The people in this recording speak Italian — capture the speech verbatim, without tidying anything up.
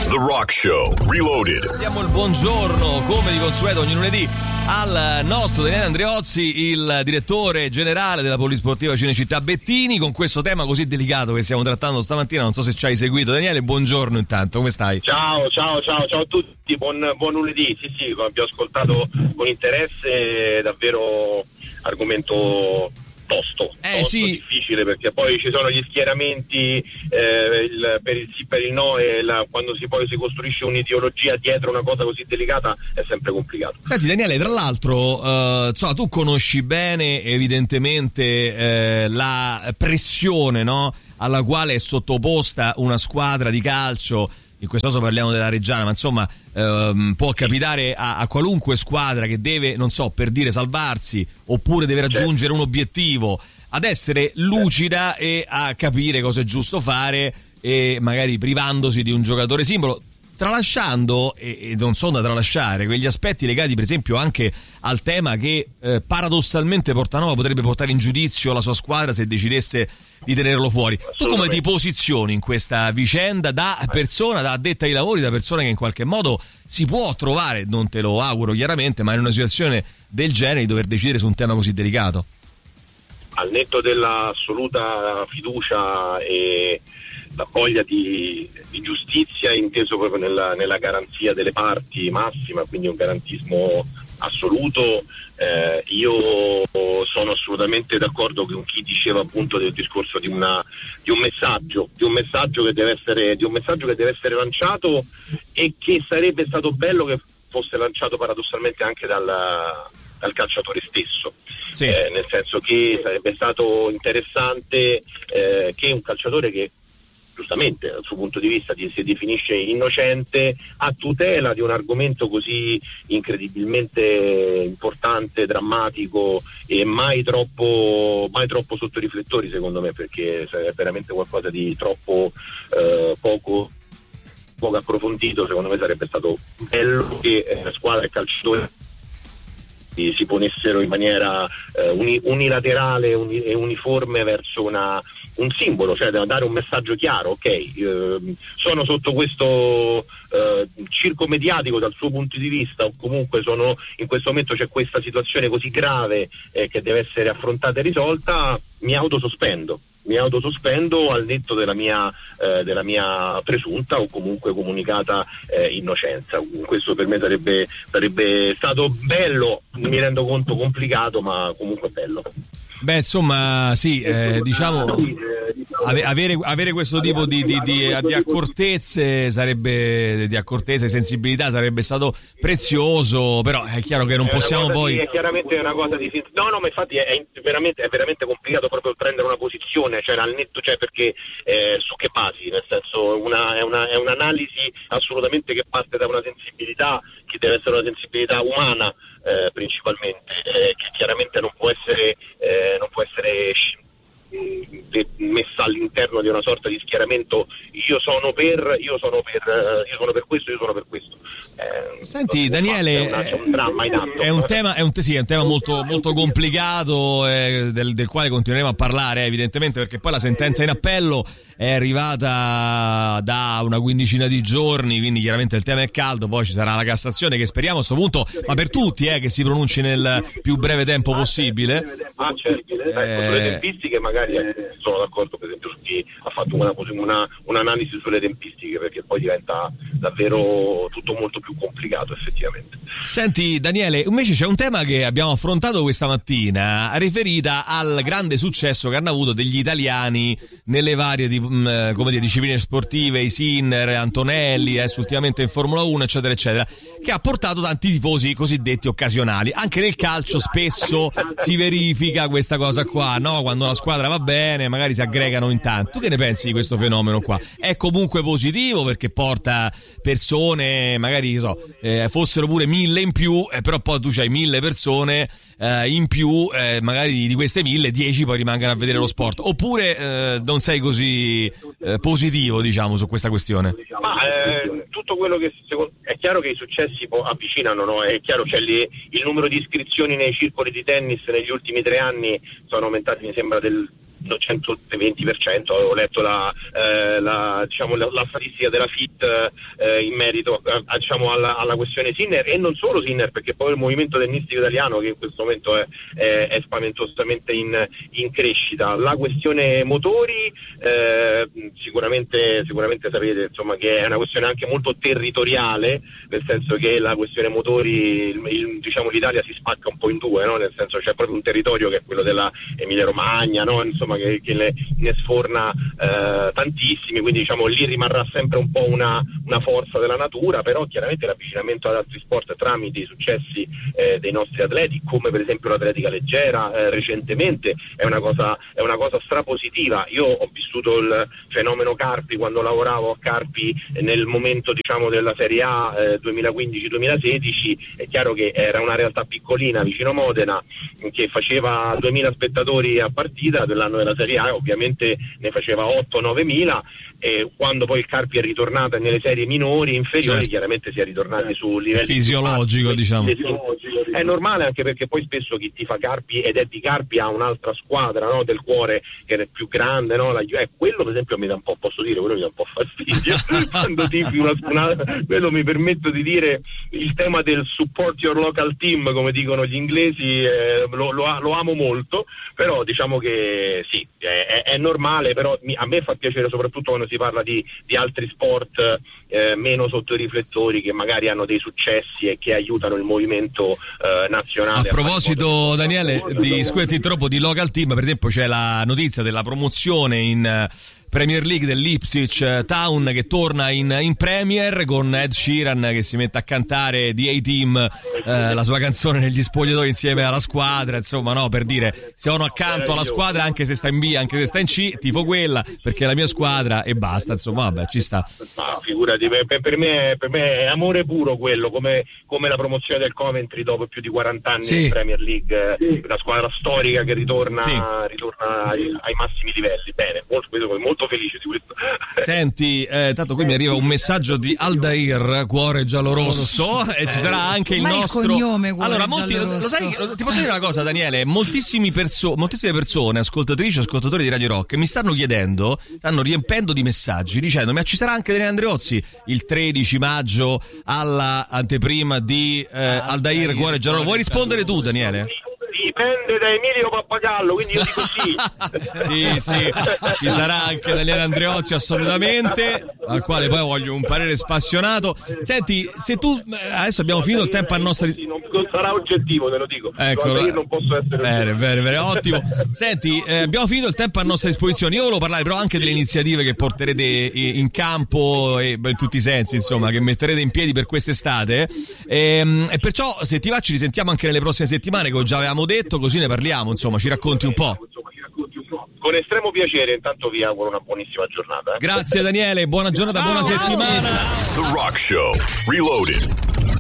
The Rock Show Reloaded. Diamo il buongiorno, come di consueto ogni lunedì, al nostro Daniele Andreozzi, il direttore generale della Polisportiva Cinecittà Bettini, con questo tema così delicato che stiamo trattando stamattina. Non so se ci hai seguito, Daniele. Buongiorno intanto, come stai? Ciao, ciao, ciao, ciao a tutti, buon, buon lunedì. Sì, sì, abbiamo ascoltato con interesse, davvero argomento tosto, eh, tosto sì. difficile, perché poi ci sono gli schieramenti eh, il, per il sì, per il no, e la, quando si poi si costruisce un'ideologia dietro una cosa così delicata è sempre complicato. Senti Daniele, tra l'altro uh, so, tu conosci bene evidentemente eh, la pressione, no, alla quale è sottoposta una squadra di calcio. In questo caso parliamo della Reggiana, ma insomma ehm, può capitare a, a qualunque squadra che deve, non so, per dire salvarsi, oppure deve raggiungere un obiettivo, ad essere lucida e a capire cosa è giusto fare, e magari privandosi di un giocatore simbolo, tralasciando, e, e non sono da tralasciare, quegli aspetti legati per esempio anche al tema che eh, paradossalmente Portanova potrebbe portare in giudizio la sua squadra se decidesse di tenerlo fuori. Tu come ti posizioni in questa vicenda da persona, da addetta ai lavori, da persona che in qualche modo si può trovare, non te lo auguro chiaramente, ma in una situazione del genere di dover decidere su un tema così delicato? Al netto dell'assoluta fiducia e la voglia di, di giustizia, inteso proprio nella, nella garanzia delle parti massima, quindi un garantismo assoluto, eh, io sono assolutamente d'accordo con chi diceva appunto del discorso di una di un messaggio, di un messaggio che deve essere di un messaggio che deve essere lanciato, e che sarebbe stato bello che fosse lanciato paradossalmente anche dal dal calciatore stesso, sì. eh, nel senso che sarebbe stato interessante eh, che un calciatore che giustamente dal suo punto di vista si definisce innocente, a tutela di un argomento così incredibilmente importante, drammatico e mai troppo mai troppo sotto i riflettori, secondo me, perché è veramente qualcosa di troppo eh, poco poco approfondito. Secondo me sarebbe stato bello che eh, squadra e calciatori si ponessero in maniera eh, uni, unilaterale uni, e uniforme verso una, un simbolo, cioè da dare un messaggio chiaro. Ok, eh, sono sotto questo eh, circo mediatico dal suo punto di vista, o comunque sono in questo momento c'è questa situazione così grave eh, che deve essere affrontata e risolta, mi autosospendo. Mi autosospendo al netto della mia, eh, della mia presunta o comunque comunicata eh, innocenza. Questo per me sarebbe, sarebbe stato bello, mi rendo conto complicato, ma comunque bello. Beh, insomma, sì, eh, diciamo ave, avere, avere questo tipo di, di, di, di accortezze sarebbe, di accortezza e sensibilità sarebbe stato prezioso, però è chiaro che non è possiamo poi. Di, è chiaramente una cosa di. No, no, ma infatti è, è veramente, è veramente complicato proprio prendere una posizione, cioè al netto, cioè perché eh, su che basi, nel senso una, è, una, è un'analisi assolutamente che parte da una sensibilità che deve essere una sensibilità umana. Eh, principalmente eh, che chiaramente non può essere eh, non può essere messa all'interno di una sorta di schieramento. Io sono per io sono per io sono per questo io sono per questo eh, Senti Daniele, è, una, è un dramma in atto. È un tema è un, sì, è un tema molto molto complicato, eh, del, del quale continueremo a parlare eh, evidentemente, perché poi la sentenza in appello è arrivata da una quindicina di giorni, quindi chiaramente il tema è caldo. Poi ci sarà la Cassazione, che speriamo a questo punto, ma per tutti, eh, che si pronunci nel più breve tempo possibile. Ah, certo. Eh, ecco, sulle tempistiche magari eh, sono d'accordo, per esempio, su chi ha fatto una, una, un'analisi sulle tempistiche, perché poi diventa davvero tutto molto più complicato effettivamente. Senti Daniele, invece c'è un tema che abbiamo affrontato questa mattina, riferita al grande successo che hanno avuto degli italiani nelle varie di, mh, come dire, discipline sportive, i Sinner, Antonelli, eh, ultimamente in Formula uno, eccetera eccetera, che ha portato tanti tifosi cosiddetti occasionali. Anche nel calcio spesso si verifica questa cosa qua, no? Quando la squadra va bene magari si aggregano in tanti. Tu che ne pensi di questo fenomeno qua? È comunque positivo perché porta persone, magari so, eh, fossero pure mille in più, eh, però poi tu c'hai mille persone eh, in più, eh, magari di, di queste mille, dieci poi rimangano a vedere lo sport. Oppure eh, non sei così eh, positivo, diciamo, su questa questione? Ma eh, tutto quello che secondo, è chiaro che i successi avvicinano, no? È chiaro, cioè le, il numero di iscrizioni nei circoli di tennis negli ultimi tre anni sono aumentati, mi sembra, del centoventi per cento. Ho letto la, eh, la, diciamo, la, la statistica della F I T eh, in merito a, diciamo, alla, alla questione Sinner, e non solo Sinner, perché poi il movimento tennistico italiano, che in questo momento è, è, è spaventosamente in, in crescita. La questione motori, eh, sicuramente, sicuramente sapete, insomma, che è una questione anche molto territoriale, nel senso che la questione motori, il, il, diciamo, l'Italia si spacca un po' in due, no? Nel senso, c'è proprio un territorio che è quello della Emilia Romagna, no? Insomma, che, che le, ne sforna eh, tantissimi, quindi diciamo lì rimarrà sempre un po' una, una forza della natura, però chiaramente l'avvicinamento ad altri sport tramite i successi eh, dei nostri atleti, come per esempio l'atletica leggera eh, recentemente, è una cosa è una cosa strapositiva. Io ho vissuto il fenomeno Carpi quando lavoravo a Carpi nel momento, diciamo, della Serie A eh, duemilaquindici duemilasedici. È chiaro che era una realtà piccolina vicino Modena che faceva duemila spettatori a partita dell'anno della Serie A, ovviamente ne faceva otto nove mila, e quando poi il Carpi è ritornato nelle serie minori inferiori, certo, chiaramente si è ritornati su livelli fisiologico, diciamo. È normale, anche perché poi spesso chi tifa Carpi ed è di Carpi ha un'altra squadra, no, del cuore che è più grande, no? La, eh, quello per esempio mi dà un po', posso dire, quello mi dà un po' fastidio quando tifi una, una, quello mi permetto di dire il tema del support your local team, come dicono gli inglesi, eh, lo, lo, lo amo molto, però diciamo che sì, è, è normale, però mi, a me fa piacere soprattutto quando si parla di, di altri sport eh, meno sotto i riflettori, che magari hanno dei successi e che aiutano il movimento eh, nazionale. A proposito, a Daniele, di scusi troppo di local team, per esempio c'è la notizia della promozione in Premier League dell'Ipswich Town, che torna in, in Premier, con Ed Sheeran che si mette a cantare The A-Team, eh, la sua canzone negli spogliatoi insieme alla squadra, insomma, no, per dire, sono accanto alla squadra anche se sta in B, anche se sta in C, tifo quella perché è la mia squadra e basta, insomma, vabbè, ci sta. Ma figurati, per, per, me, per me è amore puro quello, come, come la promozione del Coventry dopo più di quaranta anni sì. in Premier League, sì. Una squadra storica che ritorna, sì. ritorna ai, ai massimi livelli. Bene, molto, molto felice di questo. Senti, eh, tanto qui mi arriva un messaggio di Aldair, cuore giallorosso, e ci sarà anche il Ma nostro il cognome, cuore allora molti lo, lo sai, lo, ti posso dire una cosa, Daniele, moltissimi perso- moltissime persone, ascoltatrici, ascoltatori di Radio Rock, mi stanno chiedendo, stanno riempendo di messaggi dicendo: ma ci sarà anche Daniele Andreozzi il tredici maggio alla anteprima di eh, Aldair, cuore giallorosso? Vuoi rispondere tu, Daniele? Dipende da Emilio Pappagallo, quindi io dico sì. Sì, sì, ci sarà anche Daniele Andreozzi, assolutamente, al quale poi voglio un parere spassionato. Senti, se tu adesso abbiamo finito il tempo a nostra non sarà oggettivo, te lo dico. Ecco, io non posso essere bene, bene, bene, ottimo. Senti, eh, abbiamo finito il tempo a nostra disposizione. Io volevo parlare però anche delle iniziative che porterete in campo e in tutti i sensi, insomma, che metterete in piedi per quest'estate, e, e perciò se ti va ci risentiamo anche nelle prossime settimane, che già avevamo detto, così ne parliamo, insomma, ci racconti un po'. Con estremo piacere, intanto vi auguro una buonissima giornata. Eh. Grazie Daniele, buona giornata, ciao, buona settimana. The Rock Show Reloaded.